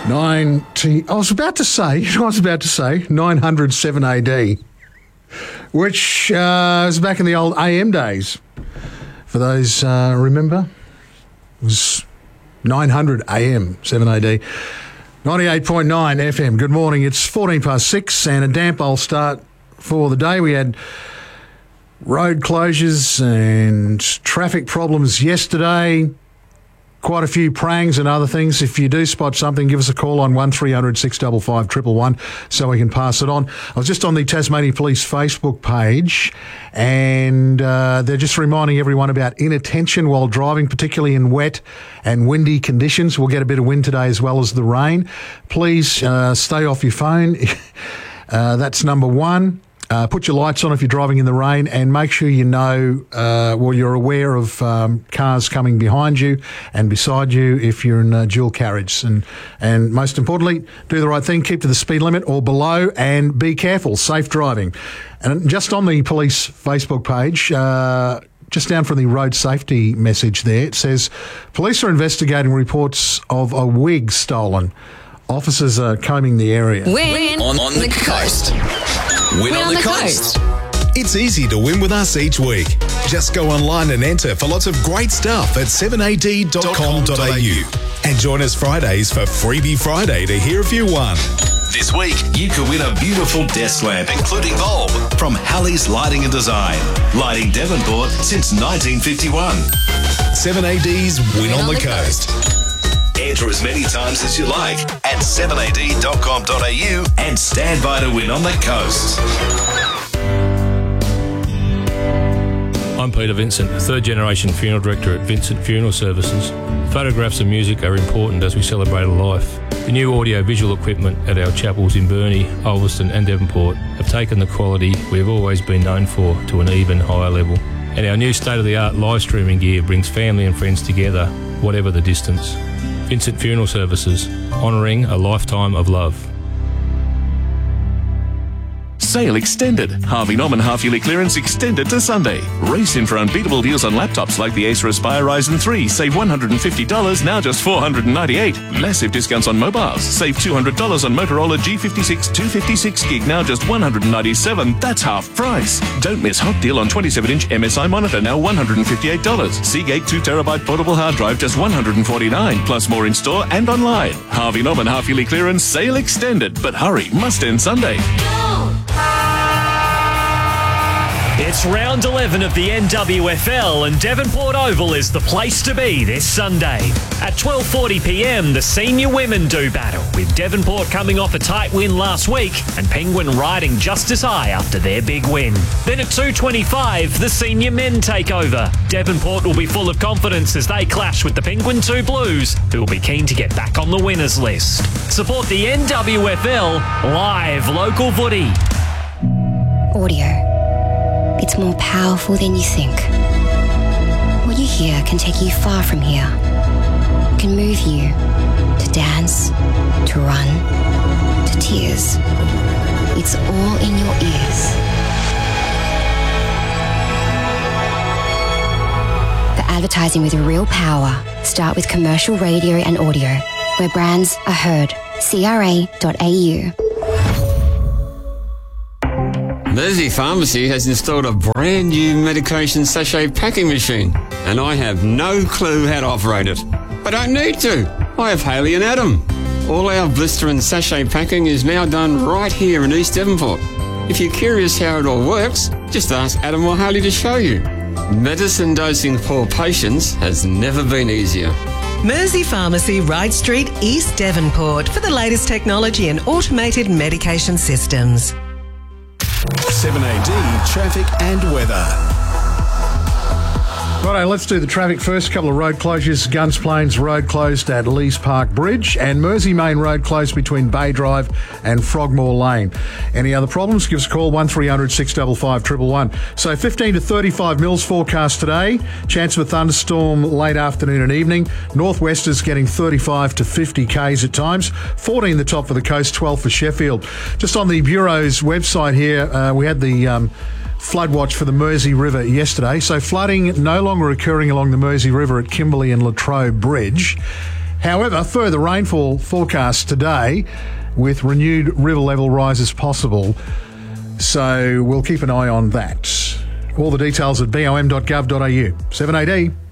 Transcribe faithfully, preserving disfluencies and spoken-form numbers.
ninety, I was about to say, you know what I was about to say, nine hundred seven A D, which uh, was back in the old A M days. For those uh, remember, it was nine hundred A M, seven A D. ninety-eight point nine F M. Good morning. It's fourteen past six and a damp old start for the day. We had road closures and traffic problems yesterday. Quite a few prangs and other things. If you do spot something, give us a call on one three hundred six five five one one one so we can pass it on. I was just on the Tasmania Police Facebook page and uh, they're just reminding everyone about inattention while driving, particularly in wet and windy conditions. We'll get a bit of wind today as well as the rain. Please uh, stay off your phone. uh, that's number one. Uh, put your lights on if you're driving in the rain and make sure you know, uh, well, you're aware of um, cars coming behind you and beside you if you're in uh, dual carriage. And, and most importantly, do the right thing, keep to the speed limit or below and be careful, safe driving. And just on the police Facebook page, uh, just down from the road safety message there, it says, police are investigating reports of a wig stolen. Officers are combing the area. Win on, on the coast. Win, win on, on the, the coast. coast. It's easy to win with us each week. Just go online and enter for lots of great stuff at seven a d dot com dot a u. And join us Fridays for Freebie Friday to hear if you won. This week, you could win a beautiful desk lamp, including bulb, from Halley's Lighting and Design. Lighting Devonport since nineteen fifty-one. seven A D's Win, win on, on the, the coast. coast. Enter as many times as you like at seven a d dot com dot a u and stand by to win on the coast. I'm Peter Vincent, third generation funeral director at Vincent Funeral Services. Photographs and music are important as we celebrate a life. The new audio-visual equipment at our chapels in Burnie, Ulverstone and Devonport have taken the quality we have always been known for to an even higher level. And our new state-of-the-art live streaming gear brings family and friends together, whatever the distance. Vincent Funeral Services, honouring a lifetime of love. Sale extended. Harvey Norman half-yearly clearance extended to Sunday. Race in for unbeatable deals on laptops like the Acer Aspire Ryzen three. Save one hundred fifty dollars, now just four hundred ninety-eight dollars. Massive discounts on mobiles. Save two hundred dollars on Motorola G fifty-six two fifty-six gig, now just one hundred ninety-seven dollars. That's half price. Don't miss hot deal on twenty-seven inch M S I monitor, now one hundred fifty-eight dollars. Seagate two terabyte portable hard drive, just one hundred forty-nine dollars. Plus more in store and online. Harvey Norman half-yearly clearance, sale extended. But hurry, must end Sunday. It's round eleven of the N W F L and Devonport Oval is the place to be this Sunday. At twelve forty p m, the senior women do battle, with Devonport coming off a tight win last week and Penguin riding just as high after their big win. Then at two twenty-five, the senior men take over. Devonport will be full of confidence as they clash with the Penguin two Blues, who will be keen to get back on the winners list. Support the N W F L, live local footy. Audio. It's more powerful than you think. What you hear can take you far from here. It can move you to dance, to run, to tears. It's all in your ears. The advertising with real power. Start with commercial radio and audio, where brands are heard. C R A dot A U. Mersey Pharmacy has installed a brand new medication sachet packing machine, and I have no clue how to operate it. I don't need to. I have Haley and Adam. All our blister and sachet packing is now done right here in East Devonport. If you're curious how it all works, just ask Adam or Haley to show you. Medicine dosing for patients has never been easier. Mersey Pharmacy, Ryde Street, East Devonport, for the latest technology and automated medication systems. seven A D traffic and weather. Righto, let's do the traffic first. A couple of road closures. Gunns Plains Road closed at Lees Park Bridge and Mersey Main Road closed between Bay Drive and Frogmore Lane. Any other problems? Give us a call, one three hundred six five five one one one. So fifteen to thirty-five mils forecast today. Chance of a thunderstorm late afternoon and evening. Northwesters getting thirty-five to fifty kays at times. fourteen the top for the coast, twelve for Sheffield. Just on the Bureau's website here, uh, we had the... Um, flood watch for the Mersey River yesterday. So flooding no longer occurring along the Mersey River at Kimberley and Latrobe Bridge. However, further rainfall forecast today with renewed river level rises possible. So we'll keep an eye on that. All the details at b o m dot gov dot a u. seven A D.